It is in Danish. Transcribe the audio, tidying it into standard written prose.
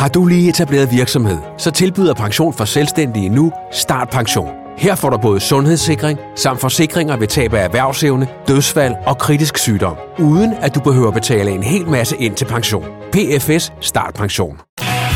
Har du lige etableret virksomhed, så tilbyder Pension for Selvstændige nu Start Pension. Her får du både sundhedssikring samt forsikringer ved tab af erhvervsevne, dødsfald og kritisk sygdom, uden at du behøver betale en hel masse ind til pension. PFS Start Pension.